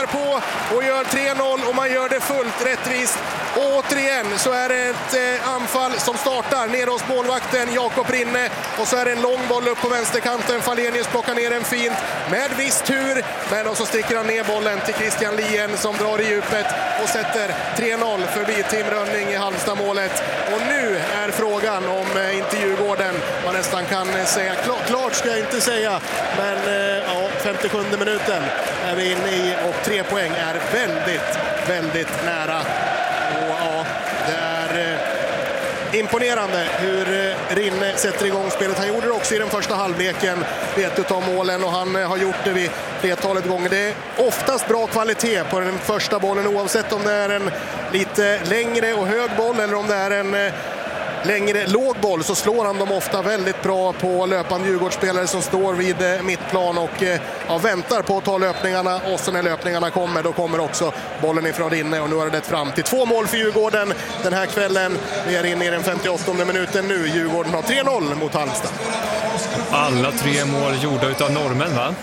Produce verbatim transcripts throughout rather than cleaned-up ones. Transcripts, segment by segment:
tuggar på och gör tre noll och man gör det fullt rättvist. Och återigen så är det ett eh, anfall som startar nere hos målvakten Jakob Rinne och så är det en lång boll upp på vänsterkanten. Falenius plockar ner en fint med viss tur, men så sticker han ner bollen till Christian Lien som drar i djupet och sätter tre noll förbi Tim Rönning i Halmstad-målet. Och nu är frågan om eh, inte Djurgården, man nästan kan säga, klart, klart ska jag inte säga, men eh, ja, femtiosjunde minuten är vi inne i och tre poäng är väldigt, väldigt nära. Och ja, det är eh, imponerande hur eh, Rinne sätter igång spelet. Han gjorde det också i den första halvleken, vet av målen, och han eh, har gjort det vid flertalet gånger. Det är oftast bra kvalitet på den första bollen, oavsett om det är en lite längre och hög boll eller om det är en eh, längre låg boll, så slår han dem ofta väldigt bra på löpande Djurgårdsspelare som står vid mittplan och ja, väntar på att ta löpningarna, och så när löpningarna kommer, då kommer också bollen ifrån Rinne, och nu har det lett fram till två mål för Djurgården den här kvällen. Vi är inne i den femtioåttonde minuten nu. Djurgården har tre noll mot Halmstad. Alla tre mål gjorda utav norrmän, va?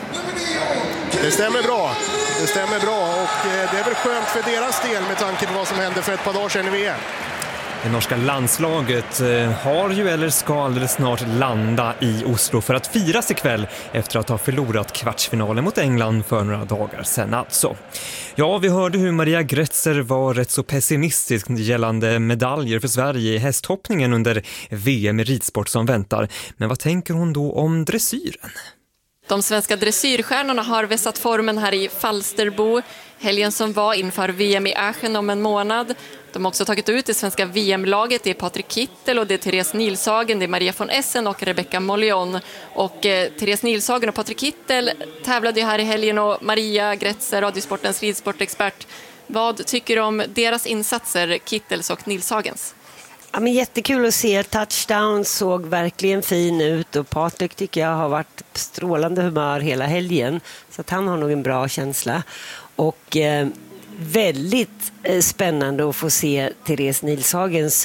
Det stämmer bra. Det stämmer bra och det är väl skönt för deras del med tanke på vad som hände för ett par dagar sedan i V M. Det norska landslaget har ju eller ska alldeles snart landa i Oslo för att firas ikväll efter att ha förlorat kvartsfinalen mot England för några dagar sedan alltså. Ja, vi hörde hur Maria Gretzer var rätt så pessimistisk gällande medaljer för Sverige i hästhoppningen under V M i ridsport som väntar. Men vad tänker hon då om dressyren? De svenska dressyrstjärnorna har vässat formen här i Falsterbo helgen som var inför V M i Aachen om en månad. De har också tagit ut det svenska V M-laget. Det är Patrik Kittel och det är Therese Nilshagen, det är Maria von Essen och Rebecca Mollion. Och eh, Therese Nilshagen och Patrik Kittel tävlade ju här i helgen, och Maria Gretzer, Radiosportens ridsportexpert. Vad tycker du om deras insatser, Kittels och Nilshagens? Ja, men jättekul att se. Touchdown såg verkligen fin ut, och Patrik tycker jag har varit strålande humör hela helgen, så att han har nog en bra känsla. Och eh, väldigt eh, spännande att få se Therese Nilshagens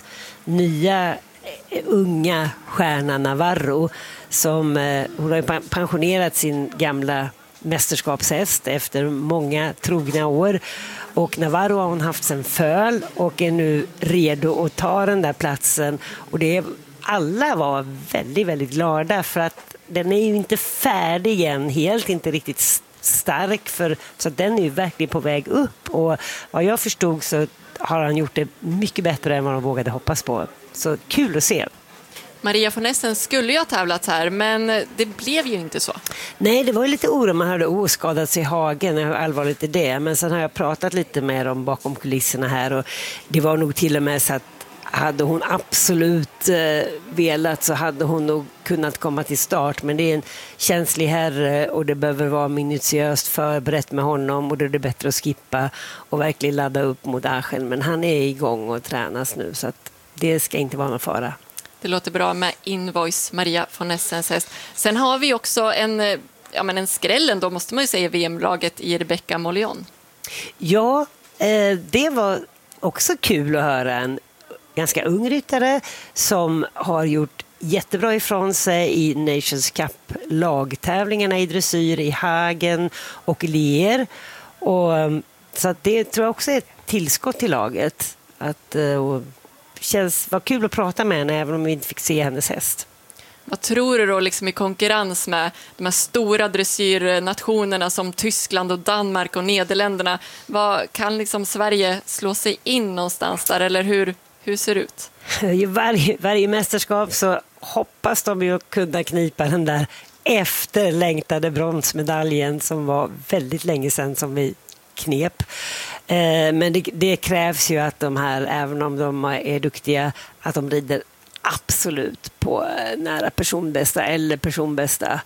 nya eh, unga stjärna Navarro, som eh, hon har pensionerat sin gamla mästerskapshäst efter många trogna år. Och Navarro har hon haft sen föl och är nu redo att ta den där platsen. Och det är, alla var väldigt, väldigt glada, för att den är ju inte färdig än, helt inte riktigt stark, för, så den är ju verkligen på väg upp. Och vad jag förstod så har han gjort det mycket bättre än vad de vågade hoppas på. Så kul att se. Maria von Essen skulle ju ha tävlat här, men det blev ju inte så. Nej, det var ju lite oro. Man hade oskadat sig i hagen. Hur allvarligt är det? Men sen har jag pratat lite med dem bakom kulisserna här, och det var nog till och med så att hade hon absolut eh, velat så hade hon nog kunnat komma till start. Men det är en känslig herre och det behöver vara minutiöst förberett med honom, och då är det bättre att skippa och verkligen ladda upp mot Aachen. Men han är igång och tränas nu, så att det ska inte vara någon fara. Det låter bra med Invoice, Maria von Essens häst. Sen har vi också en, ja, men en skrällen, då måste man ju säga, V M-laget i Rebecca Mollion. Ja, eh, det var också kul att höra. En ganska ung ryttare som har gjort jättebra ifrån sig i Nations Cup-lagtävlingarna i dressyr i Hagen och Lier. Och, så att det tror jag också är ett tillskott till laget. Att, och, känns var kul att prata med henne även om vi inte fick se hennes häst. Vad tror du då, liksom i konkurrens med de här stora dressyrnationerna som Tyskland och Danmark och Nederländerna? Vad kan liksom Sverige slå sig in någonstans där, eller hur, hur ser det ut? I varje, varje mästerskap så hoppas de ju att kunna knipa den där efterlängtade bronsmedaljen som var väldigt länge sedan som vi knep. Men det, det krävs ju att de här, även om de är duktiga, att de rider absolut på nära personbästa eller personbästa.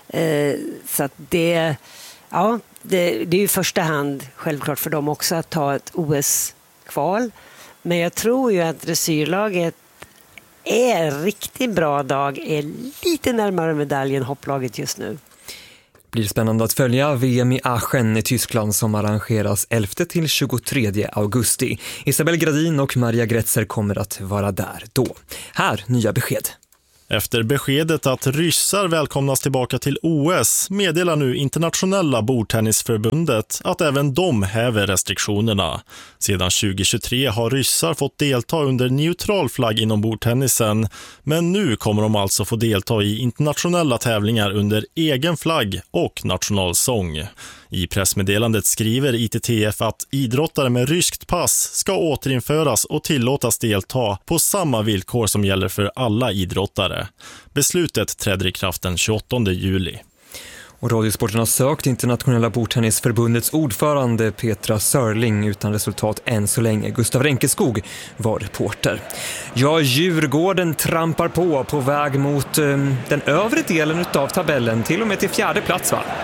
Så att det, ja, det, det är ju i första hand självklart för dem också att ta ett O S-kval. Men jag tror ju att dressyrlaget är en riktigt bra dag, är lite närmare medaljen hopplaget just nu. Blir spännande att följa V M i Aachen i Tyskland som arrangeras elfte till tjugotredje augusti. Isabel Gradin och Maria Gretzer kommer att vara där då. Här, nya besked. Efter beskedet att ryssar välkomnas tillbaka till O S meddelar nu Internationella bordtennisförbundet att även de häver restriktionerna. Sedan tjugohundratjugotre har ryssar fått delta under neutral flagg inom bordtennisen, men nu kommer de alltså få delta i internationella tävlingar under egen flagg och nationalsång. I pressmeddelandet skriver I T T F att idrottare med ryskt pass ska återinföras och tillåtas delta på samma villkor som gäller för alla idrottare. Beslutet träder i kraft den tjugoåttonde juli. Och Radiosporten har sökt Internationella bordtennisförbundets ordförande Petra Sörling utan resultat än så länge. Gustav Renkeskog var reporter. Ja, Djurgården trampar på på väg mot um, den övre delen av tabellen, till och med till fjärde plats, va?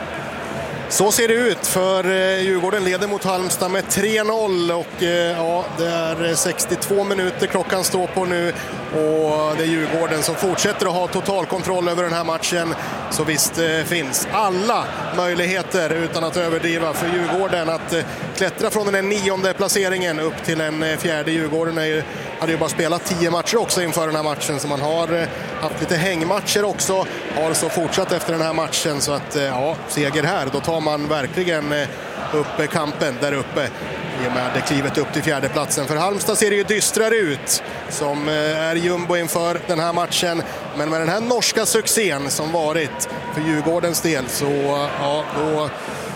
Så ser det ut, för Djurgården leder mot Halmstad med tre noll och ja, det är sextiotvå minuter klockan står på nu och det är Djurgården som fortsätter att ha total kontroll över den här matchen. Så visst finns alla möjligheter, utan att överdriva, för Djurgården att klättra från den nionde placeringen upp till en fjärde. Djurgården är ju, hade ju bara spelat tio matcher också inför den här matchen, så man har haft lite hängmatcher också, har så fortsatt efter den här matchen, så att ja, seger här, då tar man verkligen upp kampen där uppe i och med klivet upp till fjärde platsen. För Halmstad ser det ju dystrare ut, som är jumbo inför den här matchen, men med den här norska succén som varit för Djurgårdens del, så ja, då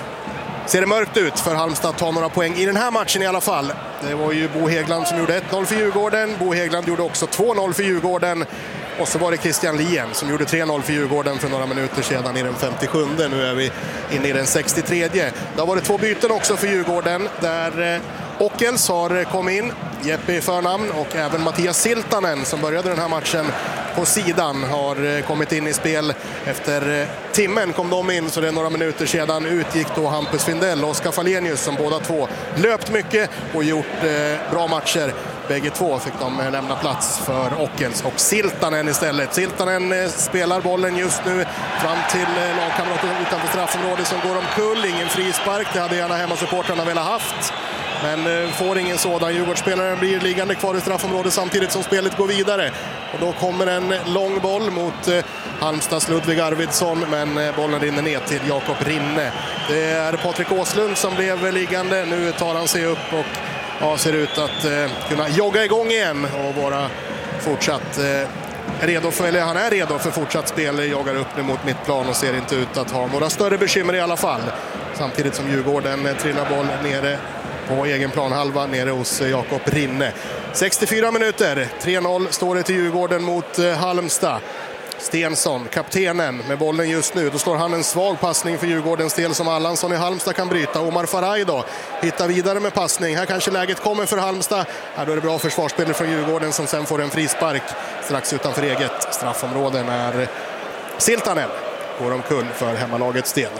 ser det mörkt ut för Halmstad att ta några poäng i den här matchen i alla fall. Det var ju Bo Hägglund som gjorde ett noll för Djurgården. Bo Hägglund gjorde också två noll för Djurgården. Och så var det Christian Lien som gjorde tre noll för Djurgården för några minuter sedan i den femtiosjunde. Nu är vi inne i den sextiotredje. Det har varit två byten också för Djurgården, där Ockels har kommit in, Jeppe i förnamn, och även Mattias Siltanen som började den här matchen på sidan har kommit in i spel. Efter timmen kom de in, så det är några minuter sedan utgick då Hampus Findell och Oskar Falenius, som båda två löpt mycket och gjort eh, bra matcher. Bägge två fick de lämna plats för Ockels och Siltanen istället. Siltanen eh, spelar bollen just nu fram till eh, lagkamraten utanför straffområdet som går omkull. Ingen frispark, det hade gärna hemmasupportrarna velat haft. Men får ingen sådan. Djurgårdsspelaren blir liggande kvar i straffområdet samtidigt som spelet går vidare. Och då kommer en lång boll mot Halmstads Ludvig Arvidsson, men bollen rinner ner till Jakob Rinne. Det är Patrik Åslund som blev liggande. Nu tar han sig upp och ja, ser ut att eh, kunna jogga igång igen och vara fortsatt eh, redo för, eller han är redo för fortsatt spel. Joggar upp nu mot mittplan och ser inte ut att ha några större bekymmer i alla fall. Samtidigt som Djurgården eh, trillar boll nere på egen planhalva nere hos Jakob Rinne. sextiofyra minuter, tre noll står det till Djurgården mot Halmstad. Stensson, kaptenen, med bollen just nu. Då slår han en svag passning för Djurgårdens del som Allansson i Halmstad kan bryta. Omar Faraj då hittar vidare med passning. Här kanske läget kommer för Halmstad. Här då är det bra försvarsspelare från Djurgården som sen får en frispark strax utanför eget straffområde när Siltanen går omkull för hemmalagets del.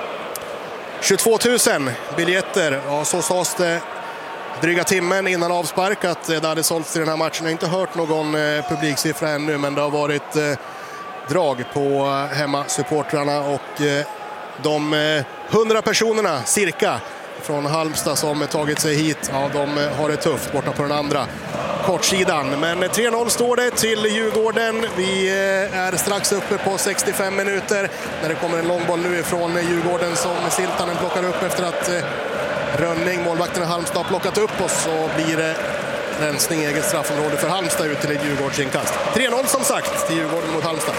tjugotvå tusen biljetter, ja, så sades det dryga timmen innan avspark att det hade sålts i den här matchen. Jag har inte hört någon eh, publiksiffra ännu, men det har varit eh, drag på hemmasupportrarna och eh, de eh, hundra personerna cirka från Halmstad som tagit sig hit, ja, de eh, har det tufft borta på den andra kortsidan. Men tre noll står det till Djurgården. Vi eh, är strax uppe på sextiofem minuter när det kommer en långboll nu ifrån Djurgården som Siltanen plockar upp efter att eh, Rönning, målvakten i Halmstad, har plockat upp oss, så blir det rensning i eget straffområde för Halmstad ut till ett Djurgårdsinkast. tre noll som sagt till Djurgården mot Halmstad.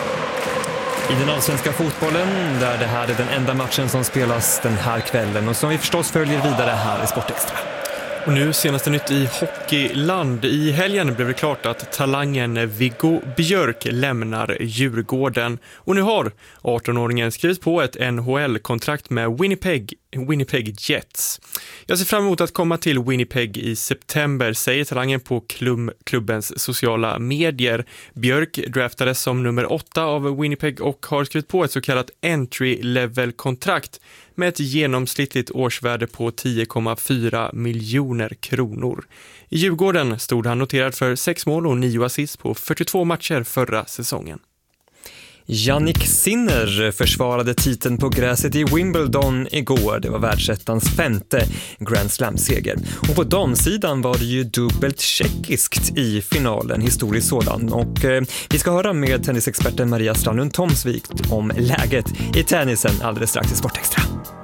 I den allsvenska fotbollen, där det här är den enda matchen som spelas den här kvällen och som vi förstås följer vidare här i Sportextra. Och nu senaste nytt i hockeyland. I helgen blev det klart att talangen Viggo Björk lämnar Djurgården. Och nu har arton-åringen skrivit på ett N H L-kontrakt med Winnipeg, Winnipeg Jets. Jag ser fram emot att komma till Winnipeg i september, säger talangen på klubb, klubbens sociala medier. Björk draftades som nummer åtta av Winnipeg och har skrivit på ett så kallat entry-level-kontrakt med ett genomsnittligt årsvärde på tio komma fyra miljoner kronor. I Djurgården stod han noterad för sex mål och nio assist på fyrtiotvå matcher förra säsongen. Jannik Sinner försvarade titeln på gräset i Wimbledon igår. Det var världsettans femte Grand Slam-seger. Och på damsidan var det ju dubbelt tjeckiskt i finalen, historiskt sådan. Och eh, vi ska höra med tennisexperten Maria Strandlund Tomsvik om läget i tennisen alldeles strax i Sportextra.